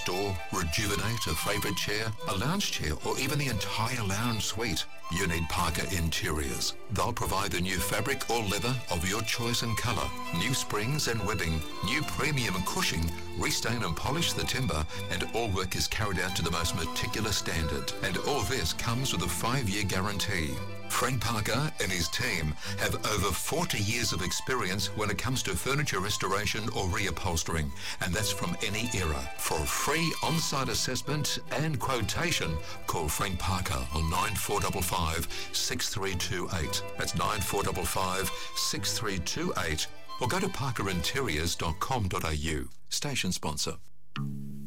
restore, rejuvenate a favourite chair, a lounge chair, or even the entire lounge suite, you need Parker Interiors. They'll provide the new fabric or leather of your choice and colour, new springs and webbing, new premium cushioning, restain and polish the timber, and all work is carried out to the most meticulous standard. And all this comes with a 5-year guarantee. Frank Parker and his team have over 40 years of experience when it comes to furniture restoration or reupholstering, and that's from any era. For a free on-site assessment and quotation, call Frank Parker on 9455 6328. That's 9455 6328. Or go to parkerinteriors.com.au. Station sponsor.